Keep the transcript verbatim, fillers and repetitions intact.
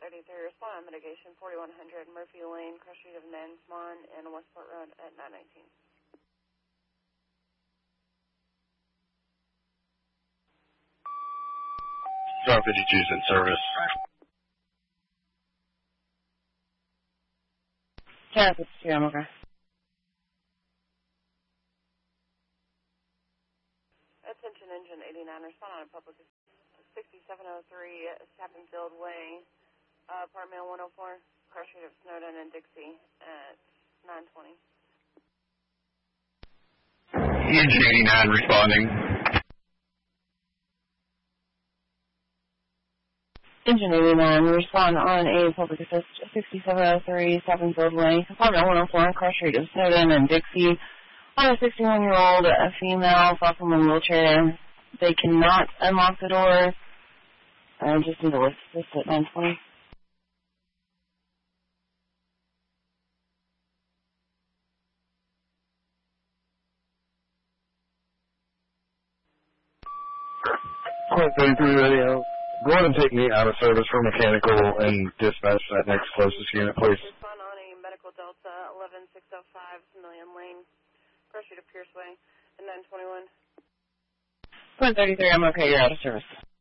thirty-three, respond on mitigation, forty-one hundred Murphy Lane, Cross Street of Nansmon, and Westport Road at nine nineteen. Star fifty-two is in service. Channel fifty-two, I'm okay. Attention engine eighty-nine, respond on a public sixty-seven oh three Sappenfield Way, uh, apartment one oh four, Cross Street of Snowden and Dixie at nine twenty. Engine eighty-nine responding. Engine eighty-nine, respond on a public assist sixty-seven oh three Sappenfield Way, apartment one oh four, Cross Street of Snowden and Dixie. On a sixty-one-year-old a female, fell from a wheelchair. They cannot unlock the door. I just need to list this at nine twenty. Point thirty-three radio. Go ahead and take me out of service for mechanical and dispatch that next closest unit, please. Respond on a medical Delta eleven six oh five Million Lane, Cross Street of Pierce Way, at nine twenty-one. Point thirty-three, I'm okay, you're out of service.